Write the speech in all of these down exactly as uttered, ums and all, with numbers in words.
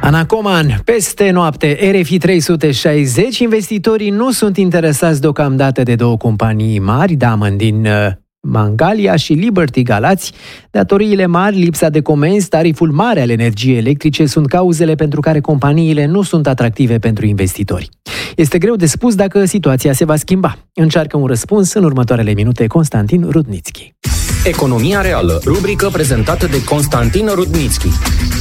Ana Coman, peste noapte, R F I trei sute șaizeci, investitorii nu sunt interesați deocamdată de două companii mari, Damen din uh, Mangalia și Liberty Galați. Datoriile mari, lipsa de comenzi, tariful mare al energiei electrice sunt cauzele pentru care companiile nu sunt atractive pentru investitori. Este greu de spus dacă situația se va schimba. Încearcă un răspuns în următoarele minute Constantin Rudnitschi. Economia reală, rubrică prezentată de Constantin Rudnitschi.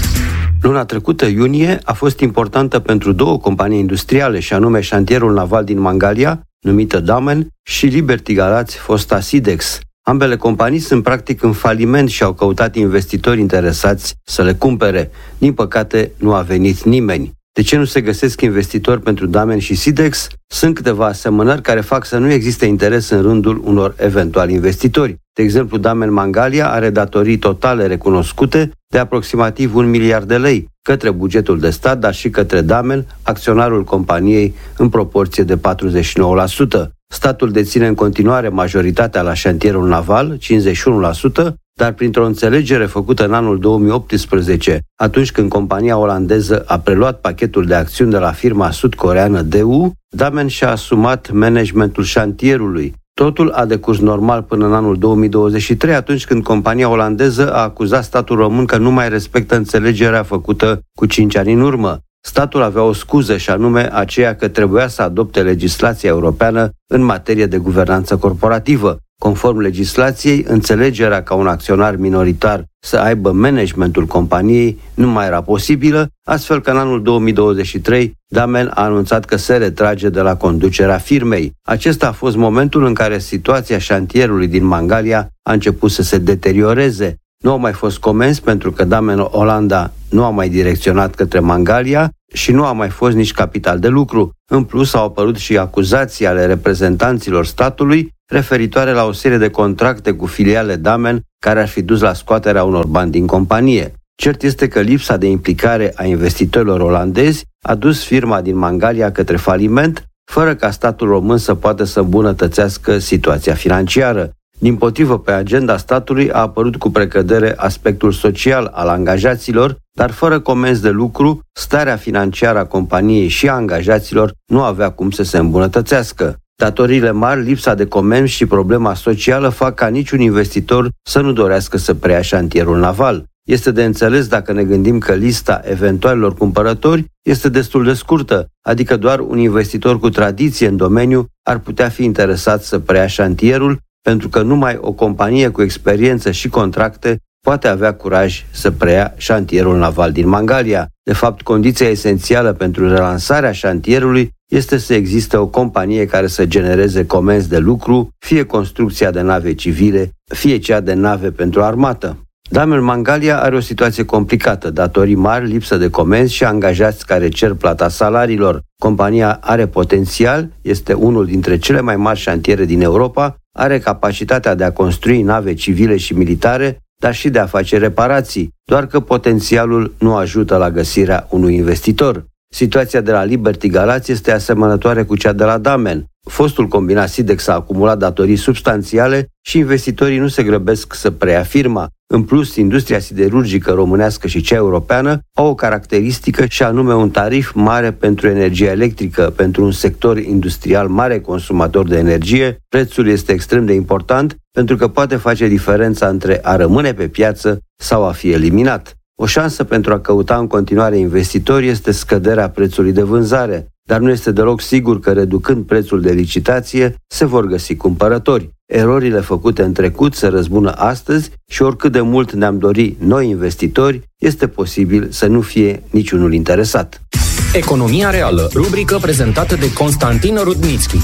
Luna trecută, iunie, a fost importantă pentru două companii industriale, și anume șantierul naval din Mangalia, numită Damen, și Liberty Galați, fosta Sidex. Ambele companii sunt practic în faliment și au căutat investitori interesați să le cumpere. Din păcate, nu a venit nimeni. De ce nu se găsesc investitori pentru Damen și Sidex? Sunt câteva asemănări care fac să nu existe interes în rândul unor eventuali investitori. De exemplu, Damen Mangalia are datorii totale recunoscute de aproximativ un miliard de lei către bugetul de stat, dar și către Damen, acționarul companiei, în proporție de patruzeci și nouă la sută. Statul deține în continuare majoritatea la șantierul naval, cincizeci și unu la sută, dar printr-o înțelegere făcută în anul două mii optsprezece, atunci când compania olandeză a preluat pachetul de acțiuni de la firma sud-coreană D U, Damen și-a asumat managementul șantierului. Totul a decurs normal până în anul două mii douăzeci și trei, atunci când compania olandeză a acuzat statul român că nu mai respectă înțelegerea făcută cu cinci ani în urmă. Statul avea o scuză, și anume aceea că trebuia să adopte legislația europeană în materie de guvernanță corporativă. Conform legislației, înțelegerea ca un acționar minoritar să aibă managementul companiei nu mai era posibilă, astfel că în anul două mii douăzeci și trei Damen a anunțat că se retrage de la conducerea firmei. Acesta a fost momentul în care situația șantierului din Mangalia a început să se deterioreze. Nu au mai fost comenzi pentru că Damen Olanda nu a mai direcționat către Mangalia și nu a mai fost nici capital de lucru. În plus, au apărut și acuzații ale reprezentanților statului referitoare la o serie de contracte cu filiale Damen care ar fi dus la scoaterea unor bani din companie. Cert este că lipsa de implicare a investitorilor olandezi a dus firma din Mangalia către faliment, fără ca statul român să poată să îmbunătățească situația financiară. Dimpotrivă, pe agenda statului a apărut cu precădere aspectul social al angajaților, dar fără comenzi de lucru, starea financiară a companiei și a angajaților nu avea cum să se îmbunătățească. Datoriile mari, lipsa de comenzi și problema socială fac ca niciun investitor să nu dorească să preia șantierul naval. Este de înțeles dacă ne gândim că lista eventualilor cumpărători este destul de scurtă, adică doar un investitor cu tradiție în domeniu ar putea fi interesat să preia șantierul, pentru că numai o companie cu experiență și contracte poate avea curaj să preia șantierul naval din Mangalia. De fapt, condiția esențială pentru relansarea șantierului este să existe o companie care să genereze comenzi de lucru, fie construcția de nave civile, fie cea de nave pentru armată. Damen Mangalia are o situație complicată, datorii mari, lipsă de comenzi și angajați care cer plata salariilor. Compania are potențial, este unul dintre cele mai mari șantiere din Europa, are capacitatea de a construi nave civile și militare, dar și de a face reparații, doar că potențialul nu ajută la găsirea unui investitor. Situația de la Liberty Galați este asemănătoare cu cea de la Damen. Fostul combinat Sidex a acumulat datorii substanțiale și investitorii nu se grăbesc să preia firma. În plus, industria siderurgică românească și cea europeană au o caracteristică și anume un tarif mare pentru energia electrică. Pentru un sector industrial mare consumator de energie, prețul este extrem de important pentru că poate face diferența între a rămâne pe piață sau a fi eliminat. O șansă pentru a căuta în continuare investitori este scăderea prețului de vânzare, dar nu este deloc sigur că reducând prețul de licitație se vor găsi cumpărători. Erorile făcute în trecut se răzbună astăzi și oricât de mult ne-am dori noi investitori, este posibil să nu fie niciunul interesat. Economia reală, rubrică prezentată de Constantin Rudnitschi.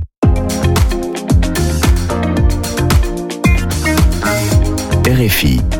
R F I